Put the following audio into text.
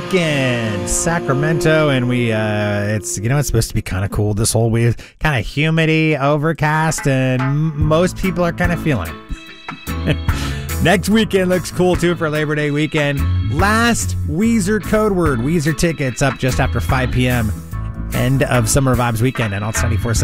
weekend, Sacramento, and it's supposed to be kind of cool this whole week, kind of humidity, overcast, and most people are kind of feeling it. Next weekend looks cool too for Labor Day weekend. Last Weezer code word, Weezer tickets up just after 5 p.m. End of Summer Vibes weekend and Alt 94.7.